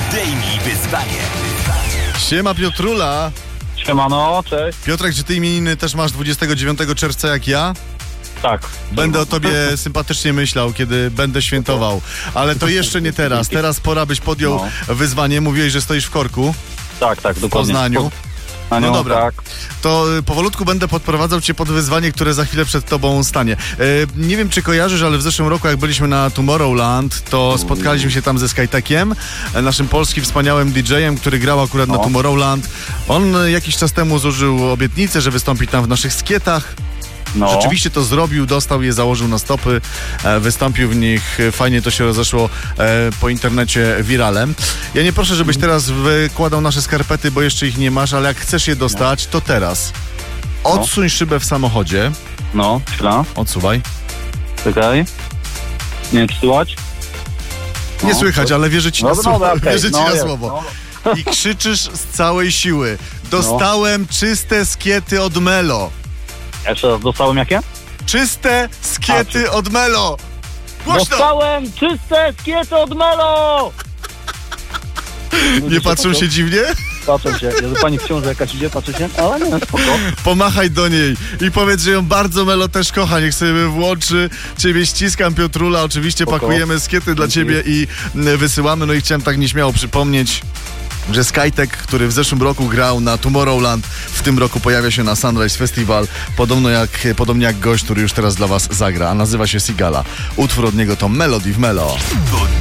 Zdejmij wyzwanie. Siema Piotrula. Siemano, cześć. Piotrek, czy ty imieniny też masz 29 czerwca jak ja? Tak. Będę o tobie sympatycznie myślał, kiedy będę świętował. Ale to jeszcze nie teraz. Teraz pora, byś podjął wyzwanie. Mówiłeś, że stoisz w korku Tak, w dokładnie. Poznaniu. No dobra, Tak. to powolutku będę podprowadzał cię pod wyzwanie, które za chwilę przed tobą stanie. Nie wiem, czy kojarzysz, ale w zeszłym roku, jak byliśmy na Tomorrowland, to spotkaliśmy się tam ze Skytekiem, naszym polskim wspaniałym DJ-em, który grał akurat na Tomorrowland. On jakiś czas temu złożył obietnicę, że wystąpi tam w naszych skietach. No. Rzeczywiście to zrobił, dostał je, założył na stopy, wystąpił w nich, fajnie to się rozeszło po internecie wiralem. Ja nie proszę, żebyś teraz wykładał nasze skarpety, bo jeszcze ich nie masz, ale jak chcesz je dostać, to teraz. Odsuń szybę w samochodzie. No, chwila. Odsuwaj. Czekaj. Nie wiem, czy słychać? Nie słychać, ale wierzę ci na Dobra, słowo. okej. Wierzę ci No na jest, słowo. I krzyczysz z całej siły. Dostałem czyste skiety od Melo. Jeszcze raz, dostałem jakie? Czyste skiety od Melo. Głośno! Dostałem czyste skiety od Melo! Nie patrzą się dziwnie? Patrzę się. Jest pani w ciąży jakaś idzie, patrzy się? Ale nie, spoko. Pomachaj do niej i powiedz, że ją bardzo Melo też kocha. Niech sobie włączy. Ciebie ściskam, Piotrula. Oczywiście Spoko. pakujemy skiety dla ciebie i wysyłamy. No i chciałem tak nieśmiało przypomnieć, że Skytek, który w zeszłym roku grał na Tomorrowland, w tym roku pojawia się na Sunrise Festival, podobnie jak gość, który już teraz dla was zagra, a nazywa się Sigala. Utwór od niego to Melody w Melo.